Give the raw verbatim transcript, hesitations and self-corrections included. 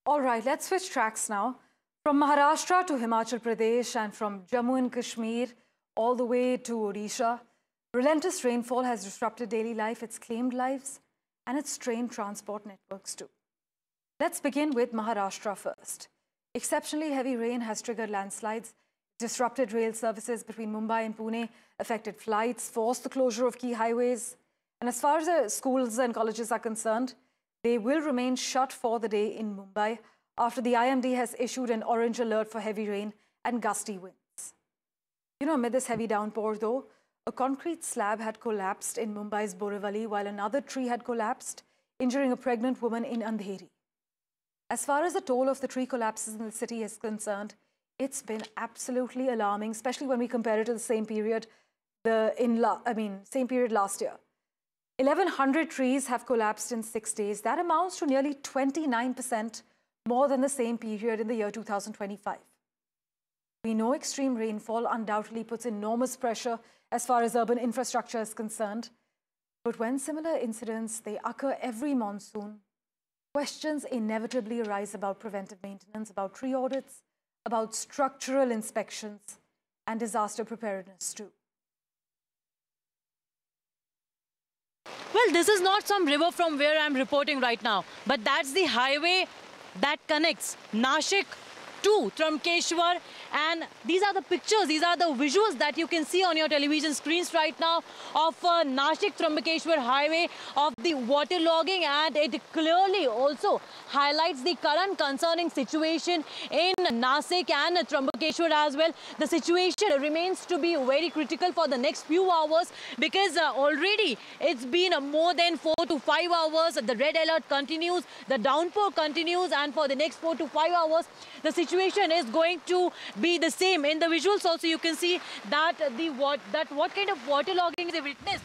All right, let's switch tracks now. From Maharashtra to Himachal Pradesh and from Jammu and Kashmir all the way to Odisha, relentless rainfall has disrupted daily life, it's claimed lives, and it's strained transport networks too. Let's begin with Maharashtra first. Exceptionally heavy rain has triggered landslides, disrupted rail services between Mumbai and Pune, affected flights, forced the closure of key highways. And as far as the schools and colleges are concerned, they will remain shut for the day in Mumbai after the I M D has issued an orange alert for heavy rain and gusty winds. You know, amid this heavy downpour though, a concrete slab had collapsed in Mumbai's Borivali while another tree had collapsed, injuring a pregnant woman in Andheri. As far as the toll of the tree collapses in the city is concerned, it's been absolutely alarming, especially when we compare it to the same period, the in la I mean, same period last year. eleven hundred trees have collapsed in six days. That amounts to nearly twenty-nine percent more than the same period in the year two thousand twenty-five. We know extreme rainfall undoubtedly puts enormous pressure as far as urban infrastructure is concerned. But when similar incidents, they occur every monsoon, questions inevitably arise about preventive maintenance, about tree audits, about structural inspections, and disaster preparedness too. Well, this is not some river from where I'm reporting right now, but that's the highway that connects Nashik to Trambakeshwar, and these are the pictures, these are the visuals that you can see on your television screens right now of uh, Nashik Trambakeshwar highway, of the waterlogging, and it clearly also highlights the current concerning situation in Nashik and Trambakeshwar as well. The situation remains to be very critical for the next few hours because uh, already it's been uh, more than four to five hours. The red alert continues, the downpour continues, and for the next four to five hours, the situation is going to be the same. In the visuals also you can see that the what that what kind of waterlogging is witnessed